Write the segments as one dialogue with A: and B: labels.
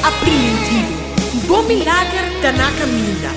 A: Primitivo. Bom milagre da na caminha.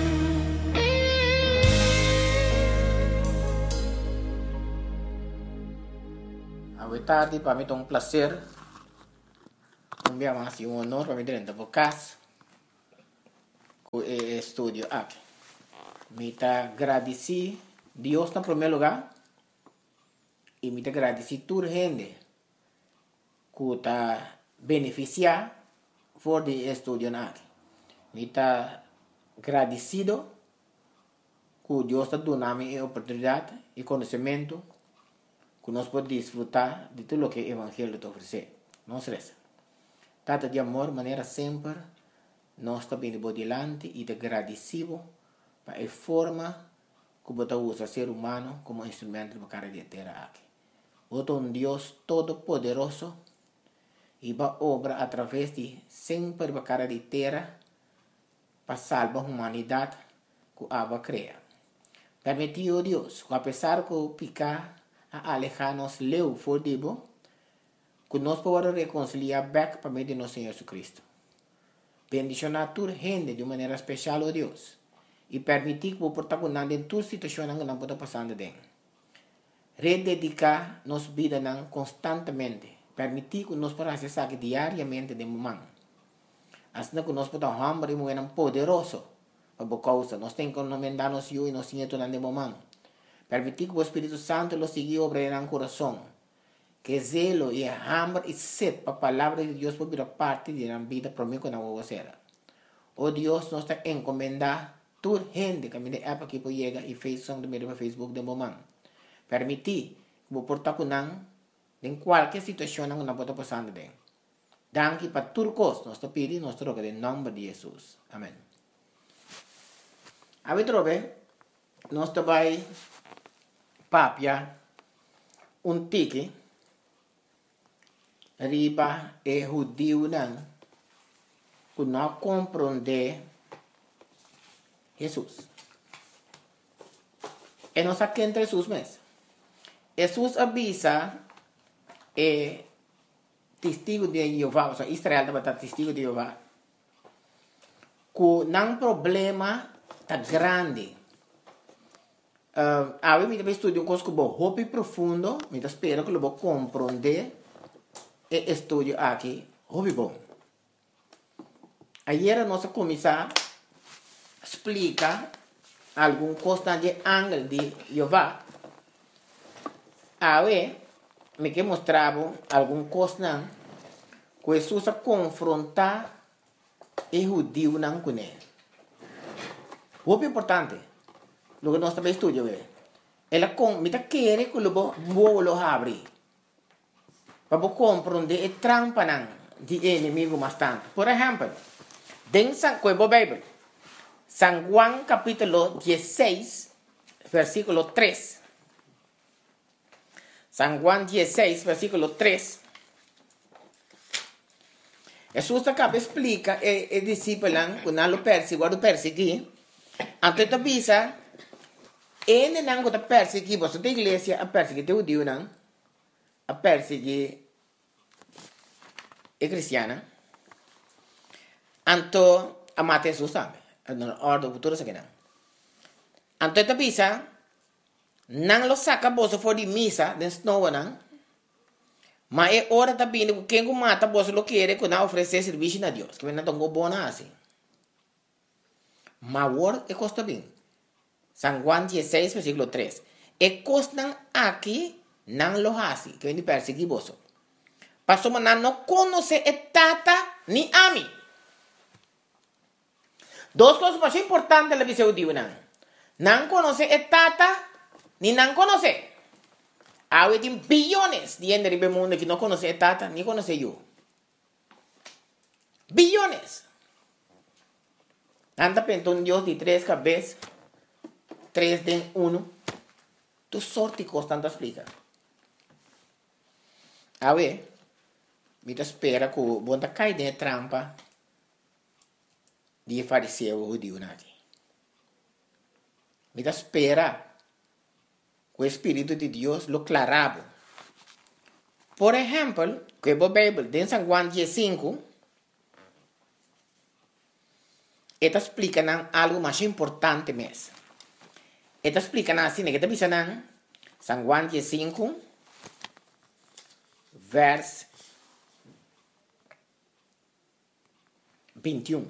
B: Boa tarde, para mim é um prazer. Um dia mais e um honor para mim dentro da casa com o estúdio aqui. Me está agradecido Deus no primeiro lugar e me está agradecido toda a gente que está beneficiando por o estúdio aqui. Me está agradecido que Deus está dando a oportunidade e conhecimento que nós podemos desfrutar de tudo o que o Evangelho te oferece. Não se resta. Tata de amor, maneira sempre, nós estamos indo adiante e de agradecido para a forma que você usa o ser humano como instrumento para cara de terra aqui. Você é um Deus todo-poderoso e vai obra através de sempre para cara de terra para salvar a humanidade que a criar. Permitiu Deus, que apesar que o picar a alejar-nos leu fodido, que nós podemos reconciliar back para meio de nosso Senhor Jesus Cristo. Bendicionar toda gente de maneira especial, oh Deus, e permitir que o protagonista em toda situação que não pode passar dentro. Rededicar nossa vida constantemente, permitir que nós podamos acessar diariamente de momento. Assim que nós podemos hambre e moer poderoso, por causa nós temos que encomendar-nos e nós temos de momento. Permitir que o Espírito Santo lo siga obrando en corazón. Que zelo y hambre y sed para la palabra de Dios por vida parte de la vida para mí con la vocera. Oh Dios, nos está encomendando toda gente que me de app aquí por llega y Facebook de medio Facebook de momento. Permitir que o portar con en cualquier situación que no pueda pasar de. Danke para todo cosa, nos pide nuestro roga en nombre de Jesús. Amén. A ver, trobe, nos vai papia un tiki riba e judío que não compreende Jesus. E nós aqui entre Jesus mesmo. Jesus avisa testigo de Jeová, ou seja, Israel deve estar testigo de Jeová, que não problema tá grande. Agora, me estudo um curso que vou hobby profundo, me espero que eu vou compreender e estudo aqui, hobby bom. Ayer nós começamos a explicar algum coisa de ângelo de Jeová. Agora, me que mostrava algum coisa que Jesus confrontar o judeu com ele. Hobby importante. Lo que nós também estudamos ela me quer que lo abrir para compreender a trampa de inimigo bastante. Por exemplo, dentro da Bíblia, San Juan capítulo 16, versículo 3. San Juan 16, versículo 3. Jesus acaba explica e discípulo que não lo perseguir, antes de avisa ele não está perseguindo você da igreja a perseguir o judeu não a perseguir a cristiana anto a matar Jesus também na ordem futura se que não anto esta visa não lo saca você for de missa den snow não mas é hora também que quem mata você lo quer que não oferecer serviço a Deus que não tão bom assim mas agora é custa bem. San Juan 16, versículo 3. E costan aqui não lo hace, que vem de perseguir você. Pastor, mas não conhece a tata ni a mim. Duas coisas mais importantes na visão de não. Não conhece a tata, ni não conhece. Há bilhões de gente no mundo que não conhece a tata, ni conhece eu. Bilhões. Anda pensando Deus de 3 cabeças. 3 de 1, tu sorte constante explica. A ver, me espera que o bom cai de trampa de fariseu judeu nadi. Me espera que o Espírito de Deus lo clarabo. Por exemplo, que a Bíblia, em San Juan 15, esta explica algo más importante mes. Esta explica así, que te bisa San Juan 5, vers 21.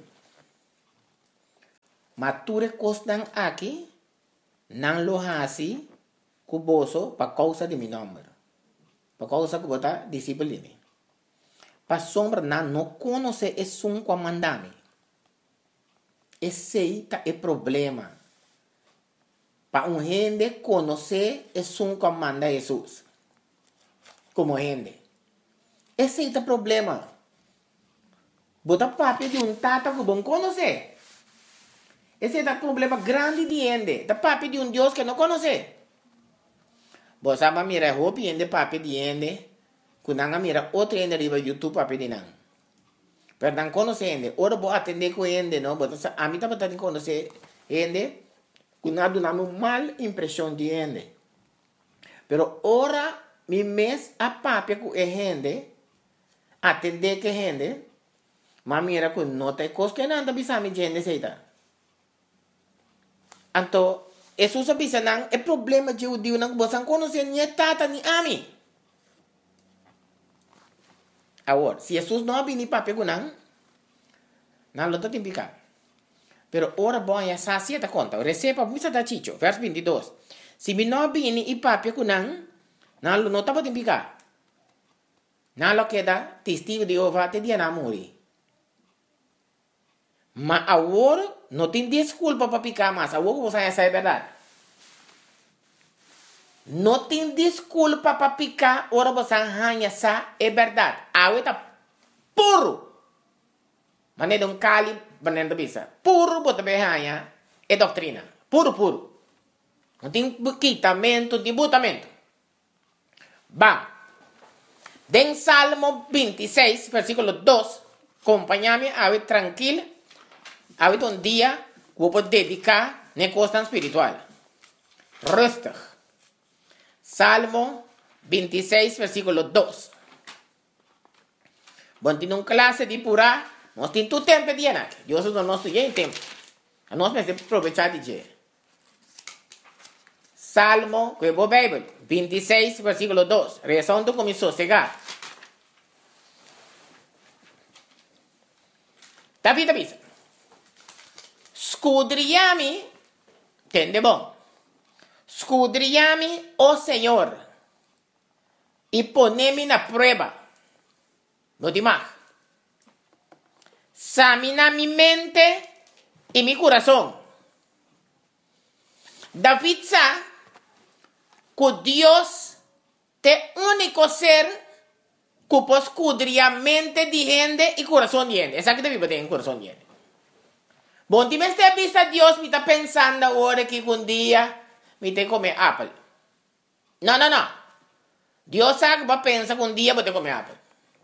B: Mature costan aqui, não lo hasi, cuboso, para causa de mi nombre. Para causa que bota disciplina. Para sombra não conhece é um comandame. Esse aí é o problema. Para gente conhecer é um comanda Jesus. Como gente. Esse aí é o problema. Bota papi de tata que bom conhecer. Esse é o problema grande de gente. Da papi de Deus que não conhece. Você sabe mira roupa de papi de gente. Quando mira outro gente riba YouTube papi de não. Pero não conhece gente. Ora vou atender com gente, não. A mim também tem que conhecer gente. Quando dá uma mal impressão de gente. Pero ora mi mes a papi com gente. Atender que gente. Mas mira que não tem coisa que não bisa mi gente seita. Então, Jesus bisa nang é problema de judeu nang bosan conhecer nem tata nem ami. Agora, se Jesus não abrir para pegar não lo tem picar. Pero ora bom ya sacia ta conta. Receba misa da chicho, vers 22. Se me não abrir e para pegar não lo não tá para picar. Não lo queda testigo de Jeová te dia na morrer. Mas agora não tem desculpa para picar mais. Agora você já sabe a verdade. Não tem desculpa para picar. Agora você já sabe a verdade. Agora está puro. Mas não é um cali, mas não é bisa. Puro, você vai é doutrina. Puro, puro. Não tem quitamento, tem botamento. Bam. Den Salmo 26, versículo 2. Acompanha-me, agora tranquilo. Ahorita un día vou dedicar a costa espiritual. Rustig. Salmo 26, versículo 2. Bom, tem uma classe de pura, nós temos todo tempo de anar. Deus não nos tem tempo. Nós precisamos aproveitar de dia. Salmo, que é a Bíblia, 26, versículo 2. Rezando com meu sossegar. David avisa. Escudriami, entende bom? Escudriami, oh Senhor, e ponemi na prova. No demais. Examina mi mente e mi coração. David sabe que Deus é o único ser que pode escudriar a mente de gente e coração de gente. É isso que David tem em coração de gente. Bom, ti me stai vista Deus me está pensando agora que um dia me tem que comer apple. Não. Deus sabe que vai pensar que um dia vou ter que comer apple.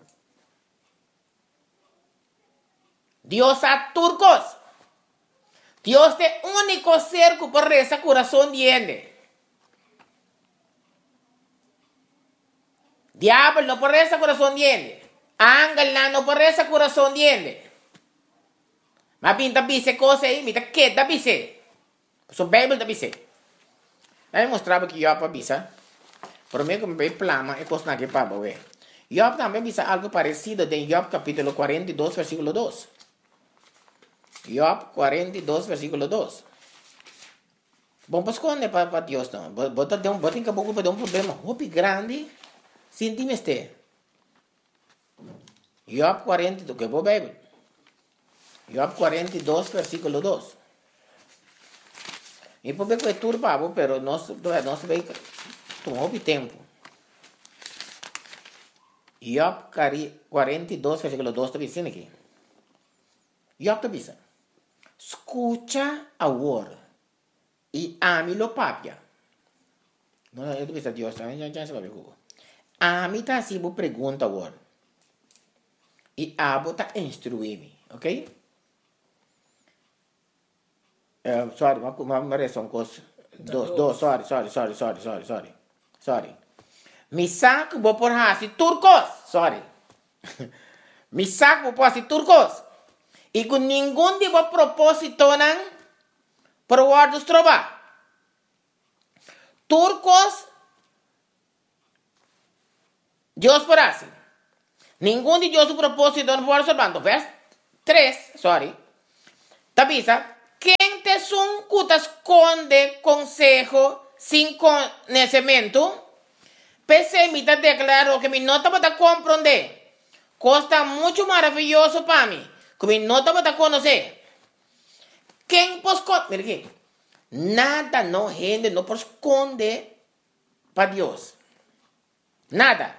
B: Deus sabe turcos. Deus é o único ser que pode rezar o coração de gente. Diabo não pode rezar o coração de gente. Ángel não pode rezar o coração de gente. Mas pinta bise coisa aí, me tá quieta bise. So Bible da bise. Aí mostrava que Job bisa. Por mim como bem plama é coisa que para ver. Job também bisa algo parecido em Job capítulo 42 versículo 2. Job 42 versículo 2. Bom, pues quando é para Deus não. Bota em caboclo para dar um problema muito grande. Senti-me este. Job 42, que é a Bíblia. Job 42, versículo 2. E por que é turbado, pero nós vai tomar tempo. Job 42, versículo 2 está dizendo aqui. Job está dizendo. Escucha agora e ame-lo papia. Não, eu estou dizendo Deus, já se vai ver. Ame está assim, vou perguntar agora. E abo está instruir-me, ok? Sorry, uma reação coisa. Sorry. Misak vou por hasi turcos. Sorry. Misak vou por hasi turcos. E com nenhum tipo de propósito não para o ar dos trabalhos. Turcos, Deus por assim. Nenhum de Deus o propósito não pode observar. Verso 3, sorry. Tabisa, quem te son que te esconde consejo sem conhecimento, pessimista declarou que me nota para compreender. Costa muito maravilhoso para mim. Que me nota para conhecer. Quem pode esconder? Mira aqui. Nada não rende, não pode esconder para Deus. Nada.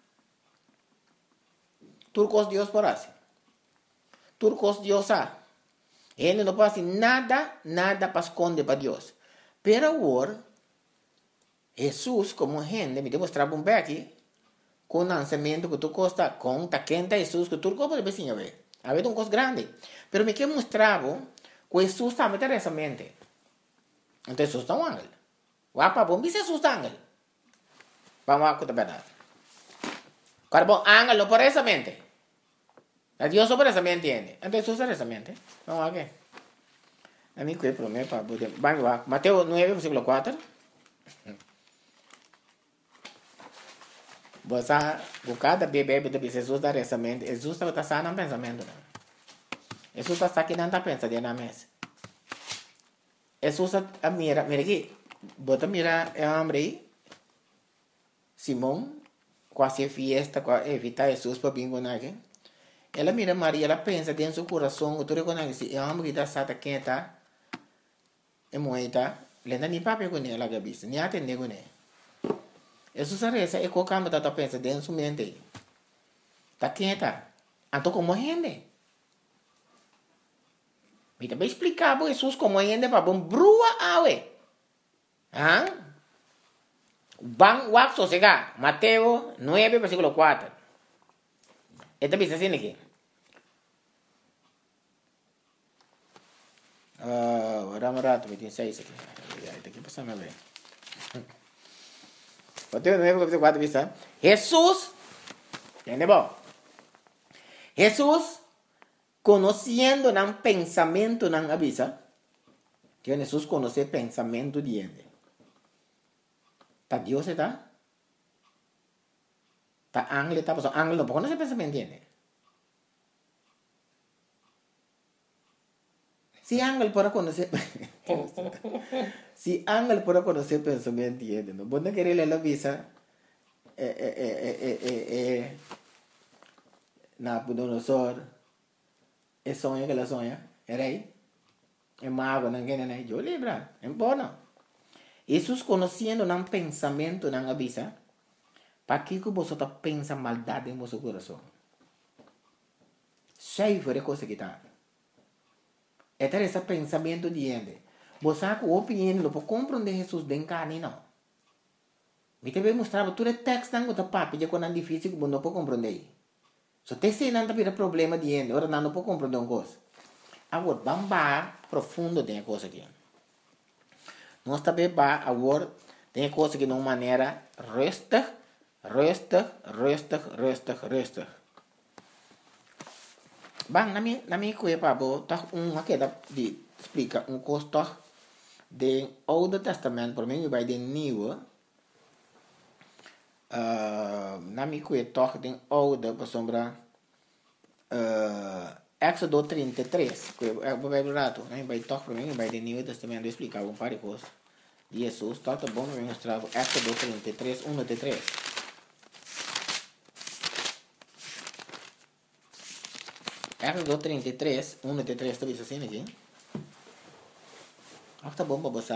B: Turcos Deus por assim. Turcos Deus sabe. Ele não pode nada para esconder para Deus. Pero agora, Jesus, como gente, me demonstrava um aqui, com o lançamento que tu costa, com a quenta Jesus, que tu pode ver, a ver. A ver, um coisa grande. Pero me que mostrava que Jesus também tem essa mente. Então, Jesus está um ángel. Wapa, bom, Jesus está ángel. Vamos a contar a verdade. Claro, bom, ángel não por essa mente. A Dios sobre esa mente entiende. Entonces usa esa mente. Vamos a ver. A mí que promete para poder. Vamos a Mateo 9, versículo 4. Você buscar bebê de Jesus dar essa mente. Jesus está passando um pensamento. Jesus está aqui não está pensando na mesa. Jesus está mira aqui. Bota mira é homem aí. Simão quase fiesta para evitar Jesus para vir com aqui. Ela mira Maria, ela pensa dentro do seu coração, tu reconhece, é homem que está sata quem está, é moita, lenda nem papel com ela, gabiça, nem atende com ela. Isso se reza, é qualquer coisa que pensa dentro do seu mente. Tá quem está? Então como rende? Me também explicar para Jesus como rende para bom brua awe. Ah? Bang wak sosega, Mateo 9, versículo 4. Esta bisa assim aqui. Rato, me tem 6 aqui. Esta aqui passa a ver. Mateo 9, versículo 4 bisa. Jesus, entende bom? Jesus, conhecendo o pensamento não avisa. Que Jesus conhece pensamento de gente. Tá Deus está? Tá ángel está passando. Ángel não conhece pensamento de gente. Si ángel para conocer si ángel para conocer pensamento de gente, no bueno querer la visa Nabucodonosor é sonho que ela sonha, era aí é mago não quer nem eu lembra é bom Jesus conhecendo um pensamento não avisa para que você tá pensa maldade em seu coração cheio de coisa que tá é ter esse pensamento de gente. Você com opinião não pode compreender Jesus de carne não. Me também mostrava tudo o texto não está papo já quando é difícil que não pode compreender. Só tem se não tem problema de gente, ora não pode compreender uma coisa. Agora vamos para profundo tem coisa aqui. Nós também para agora tem coisa que de uma maneira resta. Bang, nami kuya pa bo, tak makita di explica costo do Oude Testamento, por mim vai de Nieuwe. Nami kuya toch de Oude, por sombra Éxodo 33, kuya vai rato, nami vai toch por mim vai de Nieuwe Testamento explicar par de coisas de Jesus, tá bom, eu mostrar Éxodo 33, 1-3. Éxodo 33, 1-3, está visto assim aqui? Tá bom para você.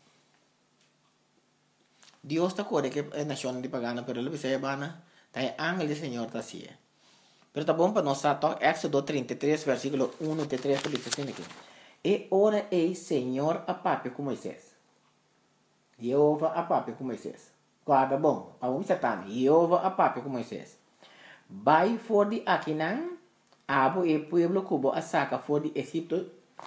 B: Deus está corre que é nação de pagana, pero ele vai bana, tá ángel do Senhor tá assim. Pero tá bom para nós tá Éxodo 33, versículo 1-3, está visto assim aqui. E ora ei Senhor a papi com Moisés. Jeová a papi com Moisés. Guarda bom, para o Satan, Jeová a papi com Moisés. Vai for de Aquinan. Abo e pueblo cubo a saca for de Egipto.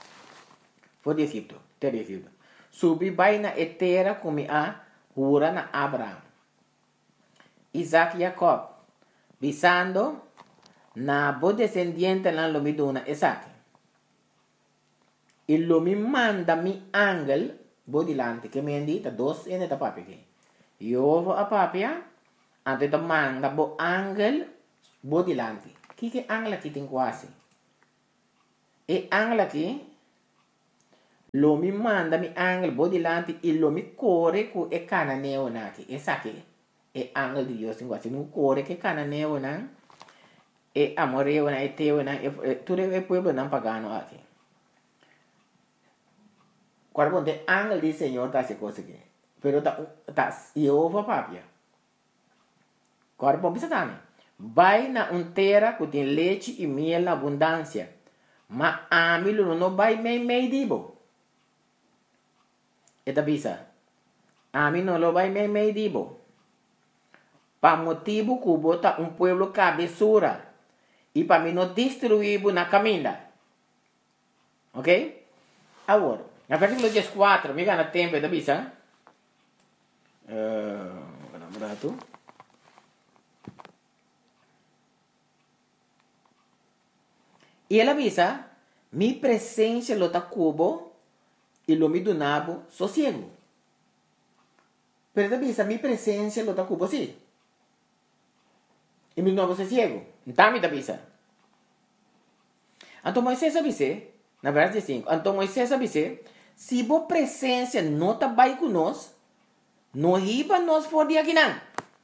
B: Terra Egipto. Subi vai na etera como a hura na Abraham. Isaac e Jacob. Visando na bo descendiente na lomiduna Isaac. e lo me manda mi ángel bodilante, que me indi, ta dos ene ta papi que. Yo a papia, ante ta manda bo ángel bodilante. Que ángel aqui tem quase? E ángel aqui, lo me manda mi ángel bodilante e lo me corre com e cananeo naki. Essa aqui é ángel de Deus tem quase. Não corre que cananeo não. E amoreo na e teu na tudo é pueblo não pagano aqui. Quando tem ángel de Senhor tá se coisa aqui. Pero tá Jeová papia. Quando bom pensa também. Vai na terra que tem leite e mel na abundância. Mas a mim não vai meio dibo. Eta bisa. A mim não vai meio dibo. Para motivo que bota pueblo cabeçura. E para mim não destruir na caminha. Ok? Agora, na versículo 14, me gana tempo, eta bisa. Vamos lá, tu. E ela avisa, mi presença lo ta cubo e lo mi donabo sossego. Pero ela avisa, mi presença lo ta cubo sim. E mi donabo sossego. Então me avisa. Então Moisés avisa, na verdade 5, então Moisés avisa, se bo presença não ta vai conosco, não riba nós for de aqui não.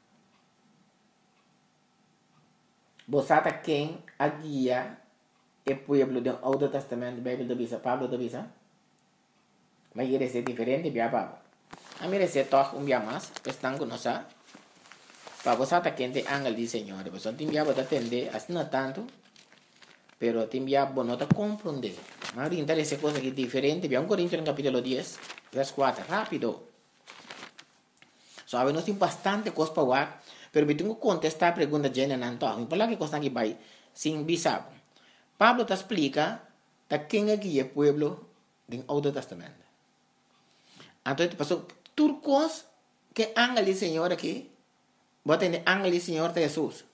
B: Bosata quem a guia e pueblo do Old Testamento, Bible da bisa, Pablo da bisa. Mas ele é diferente, bia Pablo. A mim é toch bia mais, estão conosco. Para você tá quente ángel de Senhor, você tem bia para atender, assim não tanto, pero tem bia para não compreender. Mas o interesse é coisa que diferente, bia 1 Coríntios no capítulo 10, verso 4, rápido. Sabe, nós temos bastante coisa para falar, pero eu tenho que contestar a pergunta de Jenna Nanto. Me fala que coisa que vai sem bisabo. Pablo te explica de quem é que é o pueblo do Old Testamento. Então, passou turcos que ángel do Senhor aqui, bota em ángel do Senhor de Jesus.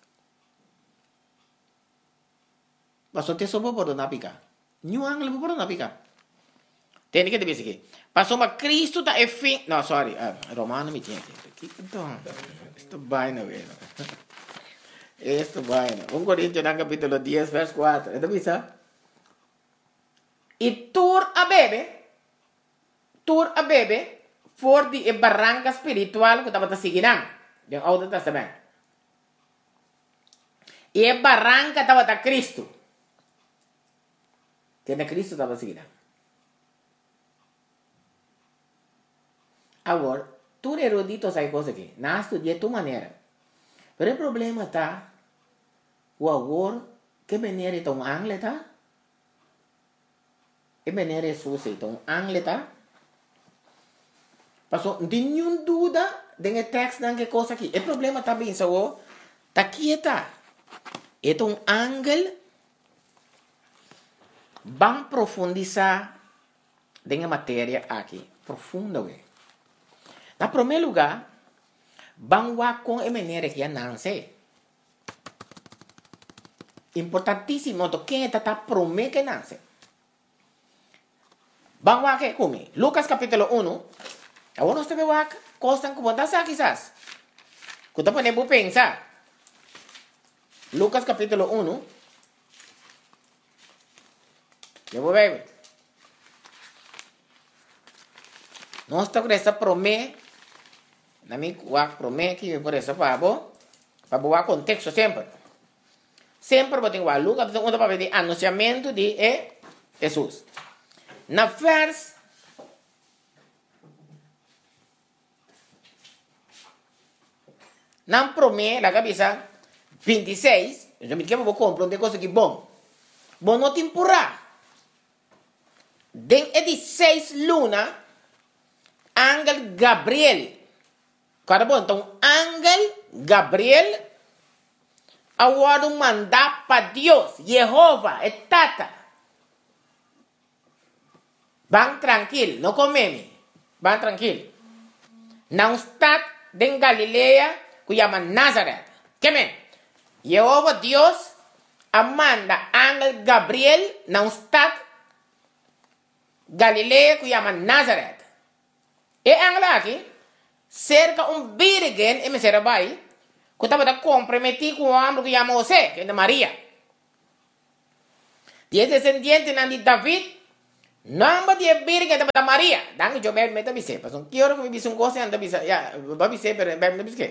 B: Passou te sopa por não picar. Nenhum ángel por não picar. Tem que te dizer aqui. Passou mas Cristo tá é fim. Não, sorry, Romano me tinha aqui. Então, isto vai não é. Esto vaina. 1 Coríntios no capítulo 10, verso 4. ¿Esto bisa? Y tur a bebe, for di barranca espiritual que estaba siguiendo en Old Testamento. Y el barranca estaba Cristo. Que de Cristo estaba siguiendo. Agora, tu erudito sai coisa aqui. Não estudia de tu maneira. Pero o problema está, o agora, que maneira é um ángel, tá? Que maneira é Jesus, então, ángel, tá? Passou, não tem nenhuma dúvida de texto que coisa aqui. O problema está bem, só, tá aqui, tá? É um ángel, vamos profundizar na matéria aqui, profunda, na primeiro lugar, vamos com a maneira que nasce. Importantíssimo, quem está prometendo que nasce. Vamos aqui comigo. Lucas capítulo 1. Agora nós temos que coisas que você sabe quizás. Que você pode pensar. Lucas capítulo 1. Eu vou ver. Nós estamos com essa promessa. Na minha promessa que por essa para boa contexto sempre. Sempre vou ter que Lucas capítulo 1 para ver o anunciamento de Jesus. Na vers na promessa da cabeça 26, eu me quero compreender coisa que bom. Bom não te empurrar. Den 16 luna, ángel Gabriel. Cada bom, então, ángel Gabriel, agora mandar para Deus, Jeová, é tata. Vão tranquilo, não comeme. Vão tranquilo. Não está em Galileia, que chama Nazaré. Que men? Jeová Deus, manda ángel Gabriel, não está Galilea que llama Nazareth. E angla aqui, cerca virgen e me será vai, que estava a comprometer com o homem que llama José, que é de Maria. E esse descendente de David, nome de virgen de Maria. Danke, eu bem me tabise. Mas que hora que me disse coisa anda bisa, ya, babise pero bem me disse.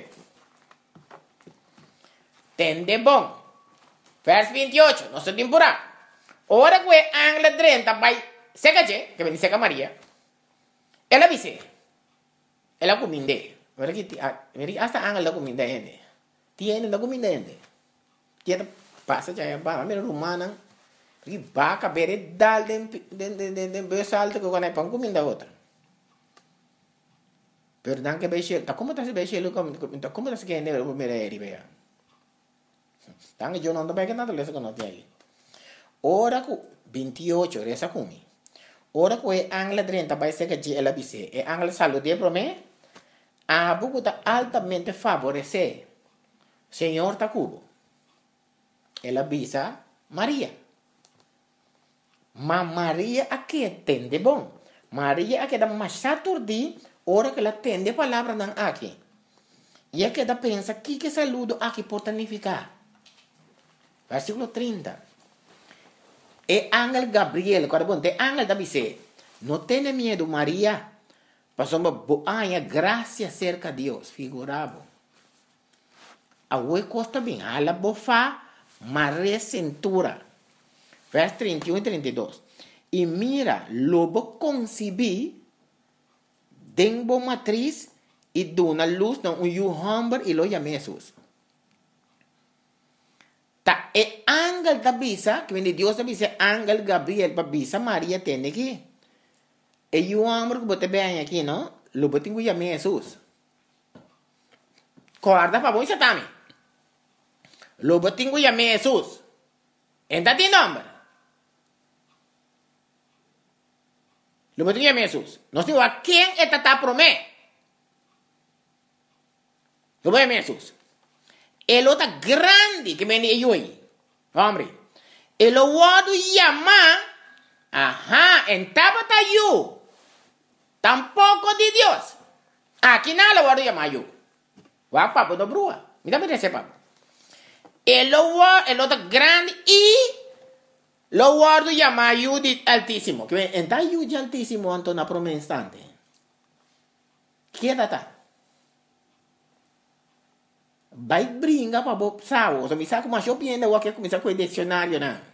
B: Tende bom. Vers 28, nossa temporada. Ora que angla 30 vai seca que me disse a Maria. Ela disse. Ela cominde. Ora que hasta angla cominde ende. Tiene da cominde ende. Tiene passa já é ba, mira romana. Porque vaca bere dal den besalto que quando pão cominde outra. Pero dan que beche, ta como tá se beche como tá se que ende o mera eri bea. Dan eu não tô bem que nada lesa que não tem aí. Ora que 28 resa kumi. Ora que angla 30 vai ser que ela bise. E angla salude para mim. A buku tá altamente favorecer. Senhor tá cubo. Ela bisa Maria. Mas Maria aqui entende bom. Maria aqui dá mais saturdi, ora que ela entende a palavra não aqui. E aqui dá pensa que saludo aqui pode significar. Versículo 30. E ángel Gabriel, quando bom, ángel da bise. Não tenha medo, Maria. Passou uma boa graça cerca de Deus. Figurado. A oi costa bem. Ela bofa, Maria cintura. Vers 31 e 32. E mira, lobo concebi, denbo matriz, e dona luz, não, hamber, e lo chama Jesus. Ta e ángel da bisa, que vem de Deus da bisa, ángel Gabriel, para bisa, Maria tem aqui. E o hamber que bote bem aqui, não? Lobo tem que chamar Jesus. Corda para bom, isso também. Lobo tem que chamar Jesus. Ainda tem nome. Lobo tem que chamar Jesus. Nós temos a quem é tata promé. Lobo é Jesus. Ele está grande que vem de hoje. Homem. Ele o chama. Ajá, en tabata you. Tampoco de Dios. Aqui nada lo chama you. Wa papo do brua. Me dá para papo. Ele está grande e lo guardo chama you de altíssimo. Que está you de altíssimo anto na promessa instante. Que data? Vai brincar para o sao. Se me saco mais eu piendo, eu quero começar com o dicionário, né?